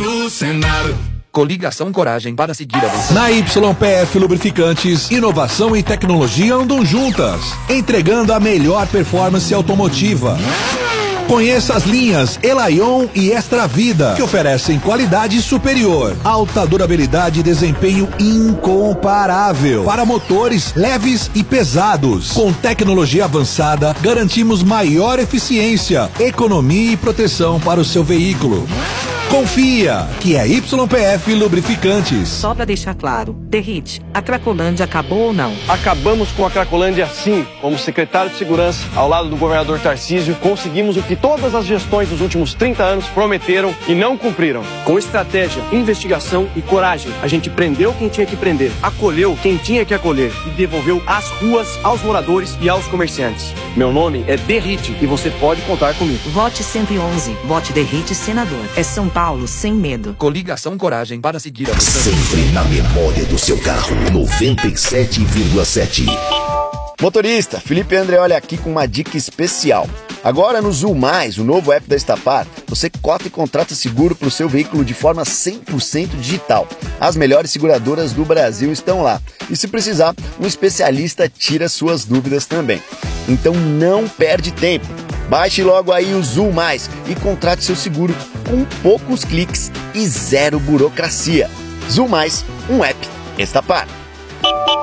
no Senado. Coligação Coragem para seguir a você. Na YPF Lubrificantes, inovação e tecnologia andam juntas, entregando a melhor performance automotiva. Conheça as linhas Elaion e Extra Vida, que oferecem qualidade superior, alta durabilidade e desempenho incomparável para motores leves e pesados. Com tecnologia avançada, garantimos maior eficiência, economia e proteção para o seu veículo. Confia que é YPF Lubrificantes. Só pra deixar claro, Derrite, a Cracolândia acabou ou não? Acabamos com a Cracolândia sim. Como secretário de Segurança, ao lado do governador Tarcísio, conseguimos o que todas as gestões dos últimos 30 anos prometeram e não cumpriram. Com estratégia, investigação e coragem, a gente prendeu quem tinha que prender, acolheu quem tinha que acolher e devolveu as ruas aos moradores e aos comerciantes. Meu nome é Derrite e você pode contar comigo. Vote 111, vote Derrite senador. É São Paulo sem medo. Coligação Coragem para seguir a você. Sempre na memória do seu carro, 97,7. Motorista, Felipe Andreoli aqui com uma dica especial. Agora no Zul Mais, o novo app da Estapar, você cota e contrata seguro para o seu veículo de forma 100% digital. As melhores seguradoras do Brasil estão lá. E se precisar, um especialista tira suas dúvidas também. Então não perde tempo. Baixe logo aí o Zul Mais e contrate seu seguro com poucos cliques e zero burocracia. Zul Mais, um app Estapar.